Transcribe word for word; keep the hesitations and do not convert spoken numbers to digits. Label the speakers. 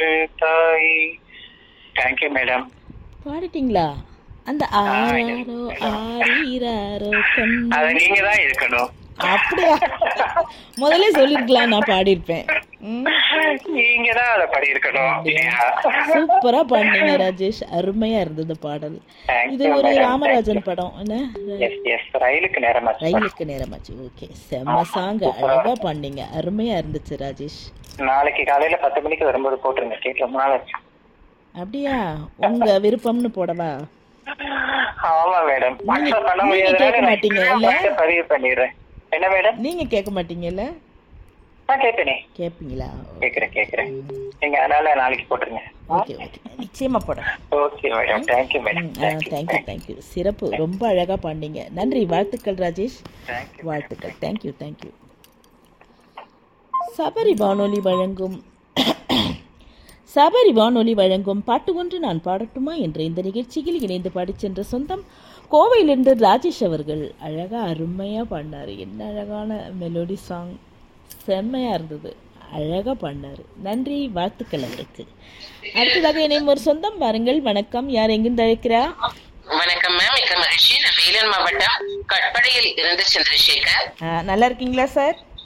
Speaker 1: தாய். Thank you madam.
Speaker 2: பாடிட்டீங்களா? அந்த ஆராரோ ஆரீராரோ கண்ணு
Speaker 1: அத நீங்க தான் இருக்கணும்.
Speaker 2: அப்படியா? முதல்ல சொல்லிருக்கலாம், நான் பாடியிருப்பேன். ம்,
Speaker 1: நீங்க தான் அதை படிக்கணும்.
Speaker 2: சூப்பரா பாடினீங்க ராஜேஷ், அருமையா இருந்தது பாடல். இது ஒரு ராமராஜன் படம் என்ன?
Speaker 1: ரயிலுக்கு நேரமாச்சு.
Speaker 2: ரயிலுக்கு நேரமாச்சு. ஓகே, செம்ம சாங், அழகா பாடினீங்க, அருமையா இருந்துச்சு ராஜேஷ்.
Speaker 1: நாளைக்கு காலையில பத்து மணிக்கு வரும்போது போட்டுருங்க. கேட்க ரொம்ப நாள் ஆச்சு.
Speaker 2: அப்படியா? உங்க விருப்பம்னு போடவா?
Speaker 1: ஆமா மேடம்.
Speaker 2: நீங்க
Speaker 1: பண்ண
Speaker 2: நீங்க
Speaker 1: முடியாது,
Speaker 2: கேட்க மாட்டீங்கல்ல?
Speaker 1: பதிவு பண்ணிடுறேன். என்ன மேடம்?
Speaker 2: நீங்க கேட்க மாட்டீங்கல்ல?
Speaker 1: நான் கேட்பேனே.
Speaker 2: கேட்பீங்களா?
Speaker 1: கேக்குறேன் கேக்குறேன். நீங்க அதனால நாளைக்கு போட்டுருங்க.
Speaker 2: ஓகே ஓகே, நிச்சயமா போடுறேன்.
Speaker 1: Okay madam. Thank you madam.
Speaker 2: Thank you thank you, சிறப்பு, ரொம்ப அழகா பாடினீங்க. நன்றி, வாழ்த்துக்கள் ராஜேஷ்,
Speaker 1: தேங்க்யூ.
Speaker 2: வாழ்த்துக்கள். Thank you thank you. சபரி வானொலி வழங்கும் சபரி வானொலி வழங்கும் பாட்டு ஒன்று நான் பாடட்டுமா என்ற இந்த நிகழ்ச்சியில் இணைந்து பாடிச் சென்ற சொந்தம் கோவையிலிருந்து ராஜேஷ் அவர்கள். அழகா அருமையாக பாடினார். என்ன அழகான மெலோடி சாங், செம்மையாக இருந்தது, அழகாக பாடினார். நன்றி, வாழ்த்துக்கள் அவருக்கு. அடுத்ததாக இணையும் ஒரு சொந்தம் பாருங்கள். வணக்கம், யார் எங்கிருந்து அழைக்கிறா?
Speaker 3: வணக்கம் மேம், மிக்க மகிழ்ச்சி. நான் வேலூர் மாவட்டம் கட்படையில் இருந்து சந்திரசேகர்.
Speaker 2: நல்லா இருக்கீங்களா சார்?